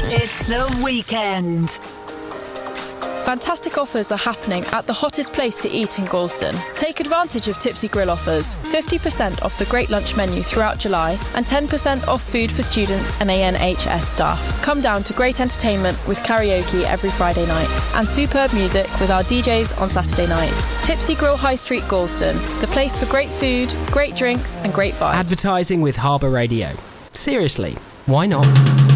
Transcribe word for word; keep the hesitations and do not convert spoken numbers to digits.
It's the weekend. Fantastic offers are happening at the hottest place to eat in Galston. Take advantage of Tipsy Grill offers. fifty percent off the great lunch menu throughout July and ten percent off food for students and A N H S staff. Come down to great entertainment with karaoke every Friday night and superb music with our D Js on Saturday night. Tipsy Grill High Street, Galston. The place for great food, great drinks and great vibes. Advertising with Harbour Radio. Seriously, why not?